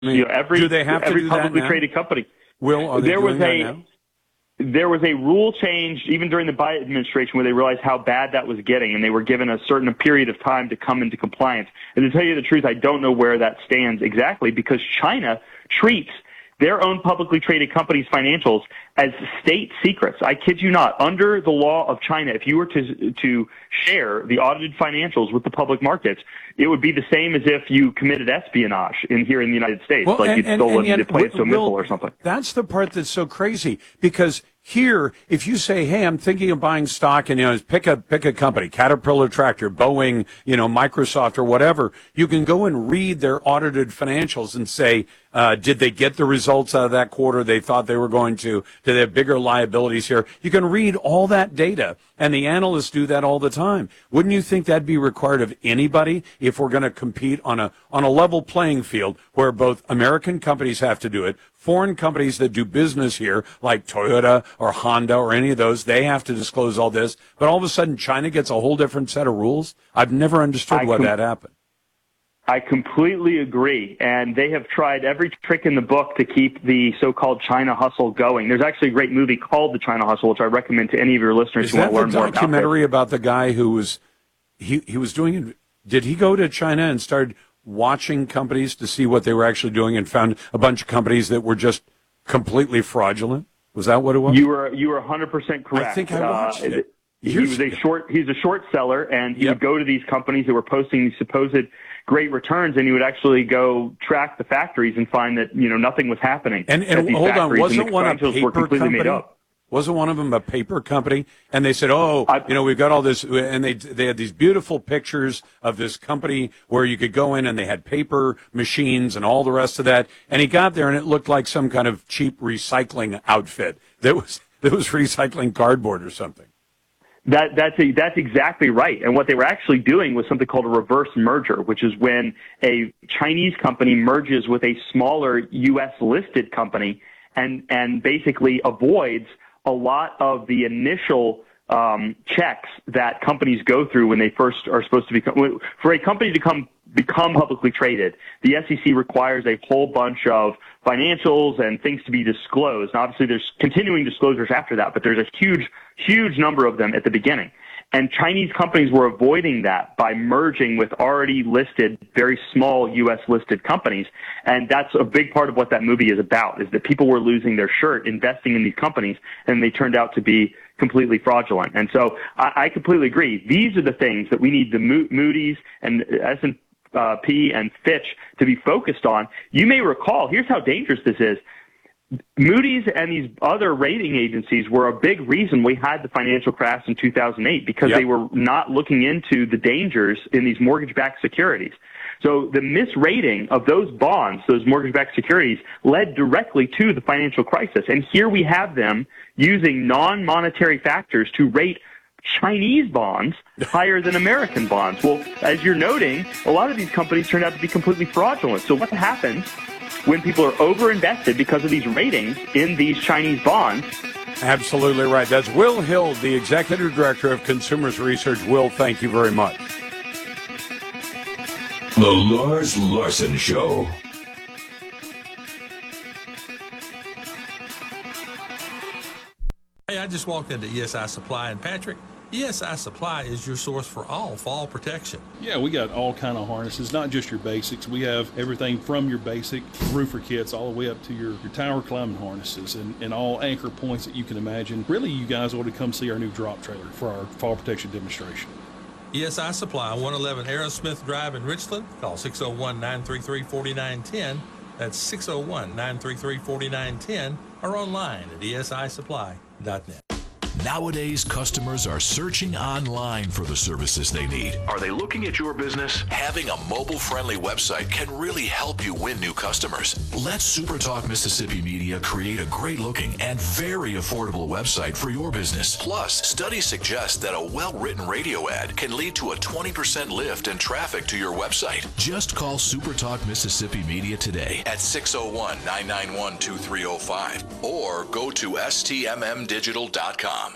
I mean, do they have to do publicly that now? traded company. Will, are they doing that now? There was a rule change even during the Biden administration where they realized how bad that was getting, and they were given a certain period of time to come into compliance. And to tell you the truth, I don't know where that stands exactly, because China treats their own publicly traded companies' financials as state secrets. I kid you not. Under the law of China, if you were to share the audited financials with the public markets, it would be the same as if you committed espionage here in the United States, like you'd stolen the Palacio missile or something. That's the part that's so crazy, because here, if you say, hey, I'm thinking of buying stock and, pick a company, Caterpillar Tractor, Boeing, Microsoft or whatever, you can go and read their audited financials and say, did they get the results out of that quarter they thought they were going to? Do they have bigger liabilities here? You can read all that data, and the analysts do that all the time. Wouldn't you think that'd be required of anybody if we're going to compete on a level playing field where both American companies have to do it, foreign companies that do business here, like Toyota or Honda or any of those, they have to disclose all this, but all of a sudden China gets a whole different set of rules? I've never understood why that happened. I completely agree, and they have tried every trick in the book to keep the so-called China hustle going. There's actually a great movie called The China Hustle, which I recommend to any of your listeners who want to learn more about it. Is that the documentary about the guy who was he was doing? Did he go to China and start watching companies to see what they were actually doing and found a bunch of companies that were just completely fraudulent? Was that what it was? You were 100% correct. I think I watched it. He's a short seller, and he would go to these companies that were posting these supposed great returns, and he would actually go track the factories and find that nothing was happening. And hold on, wasn't one a paper company? Wasn't one of them a paper company? And they said, we've got all this, and they had these beautiful pictures of this company where you could go in and they had paper machines and all the rest of that. And he got there and it looked like some kind of cheap recycling outfit that was recycling cardboard or something. That's exactly right. And what they were actually doing was something called a reverse merger, which is when a Chinese company merges with a smaller U.S. listed company and basically avoids a lot of the initial checks that companies go through when they first are supposed to become. For a company to become publicly traded, the SEC requires a whole bunch of financials and things to be disclosed. And obviously, there's continuing disclosures after that, but there's a huge number of them at the beginning. And Chinese companies were avoiding that by merging with already listed, very small U.S. listed companies. And that's a big part of what that movie is about, is that people were losing their shirt investing in these companies, and they turned out to be completely fraudulent. And so I completely agree. These are the things that we need the Moody's and S&P and Fitch to be focused on. You may recall, here's how dangerous this is. Moody's and these other rating agencies were a big reason we had the financial crash in 2008, because they were not looking into the dangers in these mortgage-backed securities. So the misrating of those bonds, those mortgage-backed securities, led directly to the financial crisis. And here we have them using non-monetary factors to rate Chinese bonds higher than American bonds. Well, as you're noting, a lot of these companies turned out to be completely fraudulent. So what happens when people are overinvested because of these ratings in these Chinese bonds? Absolutely right. That's Will Hill, the Executive Director of Consumers Research. Will, thank you very much. The Lars Larson Show. Hey, I just walked into ESI Supply, and Patrick, ESI Supply is your source for all fall protection. Yeah, we got all kind of harnesses, not just your basics. We have everything from your basic roofer kits all the way up to your tower climbing harnesses and all anchor points that you can imagine. Really, you guys ought to come see our new drop trailer for our fall protection demonstration. ESI Supply, 111 Aerosmith Drive in Richland. Call 601-933-4910. That's 601-933-4910, or online at esisupply.net. Nowadays, customers are searching online for the services they need. Are they looking at your business? Having a mobile-friendly website can really help you win new customers. Let SuperTalk Mississippi Media create a great-looking and very affordable website for your business. Plus, studies suggest that a well-written radio ad can lead to a 20% lift in traffic to your website. Just call SuperTalk Mississippi Media today at 601-991-2305 or go to stmmdigital.com.